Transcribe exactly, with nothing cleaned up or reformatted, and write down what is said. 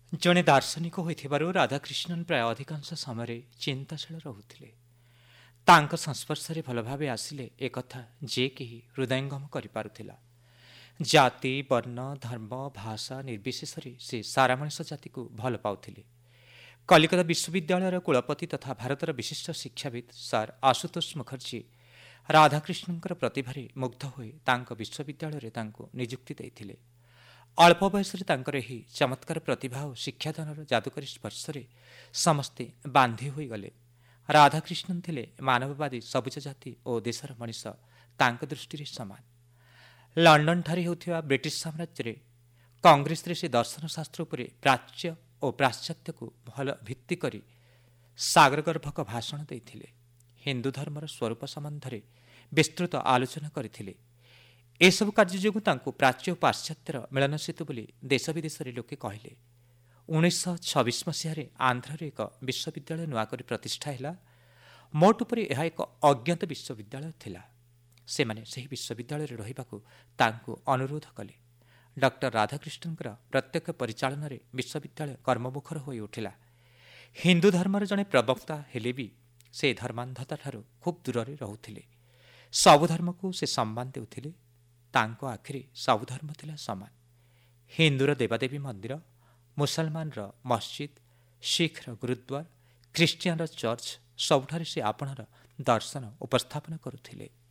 ଜଣେ ଦାର୍ଶନିକ ହୋଇଥିବାରୁ ରାଧାକ୍ରିଷ୍ଣନ୍ ପ୍ରାୟ ଅଧିକାଂଶ ସମୟରେ ଚିନ୍ତାଶୀଳ ରହୁଥିଲେ। ତାଙ୍କ ସଂସ୍ପର୍ଶରେ ଭଲ ଭାବେ ଆସିଲେ ଏକଥା ଯେ କେହି ହୃଦୟଙ୍ଗମ କରିପାରୁଥିଲା। ଜାତି, ବର୍ଣ୍ଣ, ଧର୍ମ, ଭାଷା ନିର୍ବିଶେଷରେ ସେ ସାରା ମଣିଷ ଜାତିକୁ ଭଲ ପାଉଥିଲେ। କଲିକତା ବିଶ୍ୱବିଦ୍ୟାଳୟର କୁଳପତି ତଥା ଭାରତର ବିଶିଷ୍ଟ ଶିକ୍ଷାବିତ୍ ସାର୍ ଆଶୁତୋଷ ମୁଖର୍ଜୀ ରାଧାକ୍ରିଷ୍ଣଙ୍କର ପ୍ରତିଭାରେ ମୁଗ୍ଧ ହୋଇ ତାଙ୍କ ବିଶ୍ୱବିଦ୍ୟାଳୟରେ ତାଙ୍କୁ ନିଯୁକ୍ତି ଦେଇଥିଲେ। ଅଳ୍ପ ବୟସରେ ତାଙ୍କର ଏହି ଚମତ୍କାର ପ୍ରତିଭା ଓ ଶିକ୍ଷାଦାନର ଯାଦୁକରୀ ସ୍ପର୍ଶରେ ସମସ୍ତେ ବାନ୍ଧି ହୋଇଗଲେ। ରାଧାକ୍ରିଷ୍ଣନ୍ ଥିଲେ ମାନବବାଦୀ ସବୁଜ ଜାତି ଓ ଦେଶର ମଣିଷ ତାଙ୍କ ଦୃଷ୍ଟିରେ ସମାନ। ଲଣ୍ଡନଠାରେ ହେଉଥିବା ବ୍ରିଟିଶ ସାମ୍ରାଜ୍ୟରେ କଂଗ୍ରେସରେ ସେ ଦର୍ଶନଶାସ୍ତ୍ର ଉପରେ ପ୍ରାଚ୍ୟ ଓ ପାଶ୍ଚାତ୍ୟକୁ ଭଲ ଭିତ୍ତି କରି ସାଗରଗର୍ଭକ ଭାଷଣ ଦେଇଥିଲେ। ହିନ୍ଦୁ ଧର୍ମର ସ୍ୱରୂପ ସମ୍ବନ୍ଧରେ ବିସ୍ତୃତ ଆଲୋଚନା କରିଥିଲେ। ଏସବୁ କାର୍ଯ୍ୟ ଯୋଗୁଁ ତାଙ୍କୁ ପ୍ରାଚ୍ୟ ଓ ପାଶ୍ଚାତ୍ୟର ମିଳନ ସେତୁ ବୋଲି ଦେଶ ବିଦେଶରେ ଲୋକେ କହିଲେ। ଉଣେଇଶହ ଛବିଶ ମସିହାରେ ଆନ୍ଧ୍ରରେ ଏକ ବିଶ୍ୱବିଦ୍ୟାଳୟ ନୂଆକରି ପ୍ରତିଷ୍ଠା ହେଲା। ମୋଟ ଉପରେ ଏହା ଏକ ଅଜ୍ଞାତ ବିଶ୍ୱବିଦ୍ୟାଳୟ ଥିଲା। ସେମାନେ ସେହି ବିଶ୍ୱବିଦ୍ୟାଳୟରେ ରହିବାକୁ ତାଙ୍କୁ ଅନୁରୋଧ କଲେ। ଡକ୍ଟର ରାଧାକ୍ରିଷ୍ଣଙ୍କର ପ୍ରତ୍ୟକ୍ଷ ପରିଚାଳନାରେ ବିଶ୍ୱବିଦ୍ୟାଳୟ କର୍ମମୁଖର ହୋଇ ଉଠିଲା। ହିନ୍ଦୁ ଧର୍ମର ଜଣେ ପ୍ରବକ୍ତା ହେଲେ ବି ସେ ଧର୍ମାନ୍ଧତାଠାରୁ ଖୁବ୍ ଦୂରରେ ରହୁଥିଲେ। ସବୁ ଧର୍ମକୁ ସେ ସମ୍ମାନ ଦେଉଥିଲେ। ତାଙ୍କ ଆଖିରେ ସବୁ ଧର୍ମ ଥିଲା ସମାନ। ହିନ୍ଦୁର ଦେବାଦେବୀ ମନ୍ଦିର, ମୁସଲମାନର ମସଜିଦ୍, ଶିଖ୍ର ଗୁରୁଦ୍ୱାର, ଖ୍ରୀଷ୍ଟିଆନର ଚର୍ଚ୍ଚ ସବୁଠାରେ ସେ ଆପଣାର ଦର୍ଶନ ଉପସ୍ଥାପନ କରୁଥିଲେ।